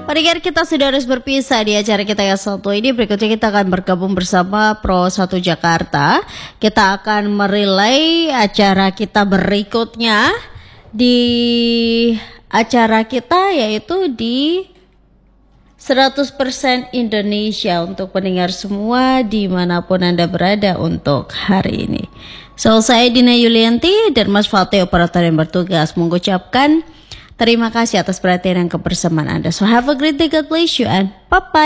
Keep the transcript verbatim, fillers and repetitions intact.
Pendengar, kita sudah harus berpisah di acara kita yang satu ini. Berikutnya kita akan bergabung bersama Pro satu Jakarta. Kita akan merelay acara kita berikutnya di acara kita, yaitu di seratus persen Indonesia untuk pendengar semua dimanapun Anda berada untuk hari ini. So, saya Dina Yulianti dan Mas Fatih operator yang bertugas mengucapkan terima kasih atas perhatian dan kebersamaan Anda. So have a great day, God bless you and bye-bye.